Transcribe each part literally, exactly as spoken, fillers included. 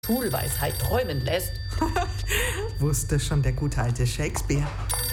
Schulweisheit träumen lässt. Wusste schon der gute alte Shakespeare.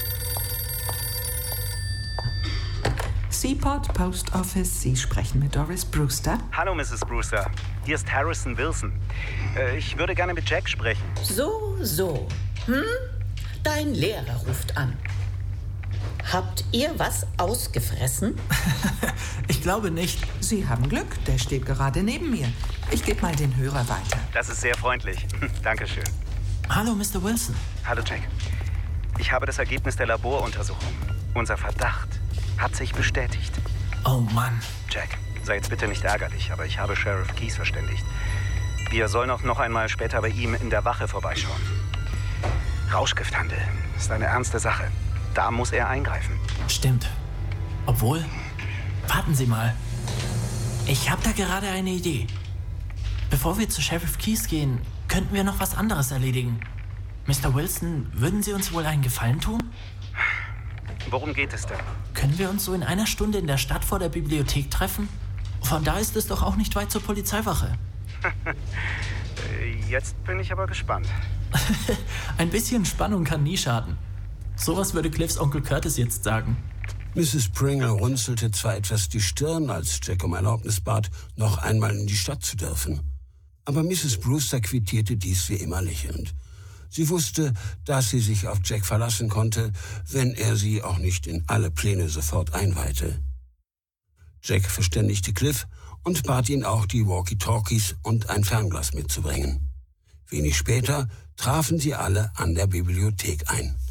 Seaport Post Office, Sie sprechen mit Doris Brewster. Hallo, Misses Brewster. Hier ist Harrison Wilson. Äh, ich würde gerne mit Jack sprechen. So, so. Hm? Dein Lehrer ruft an. Habt ihr was ausgefressen? Ich glaube nicht. Sie haben Glück, der steht gerade neben mir. Ich gebe mal den Hörer weiter. Das ist sehr freundlich. Dankeschön. Hallo, Mister Wilson. Hallo, Jack. Ich habe das Ergebnis der Laboruntersuchung. Unser Verdacht hat sich bestätigt. Oh Mann. Jack, sei jetzt bitte nicht ärgerlich, aber ich habe Sheriff Keyes verständigt. Wir sollen auch noch einmal später bei ihm in der Wache vorbeischauen. Rauschgifthandel ist eine ernste Sache. Da muss er eingreifen. Stimmt. Obwohl, warten Sie mal. Ich habe da gerade eine Idee. Bevor wir zu Sheriff Keyes gehen, könnten wir noch was anderes erledigen. Mister Wilson, würden Sie uns wohl einen Gefallen tun? Worum geht es denn? Können wir uns so in einer Stunde in der Stadt vor der Bibliothek treffen? Von da ist es doch auch nicht weit zur Polizeiwache. Jetzt bin ich aber gespannt. Ein bisschen Spannung kann nie schaden. Sowas würde Cliffs Onkel Curtis jetzt sagen. Misses Pringle runzelte zwar etwas die Stirn, als Jack um Erlaubnis bat, noch einmal in die Stadt zu dürfen. Aber Misses Brewster quittierte dies wie immer lächelnd. Sie wusste, dass sie sich auf Jack verlassen konnte, wenn er sie auch nicht in alle Pläne sofort einweihte. Jack verständigte Cliff und bat ihn auch, die Walkie-Talkies und ein Fernglas mitzubringen. Wenig später trafen sie alle an der Bibliothek ein.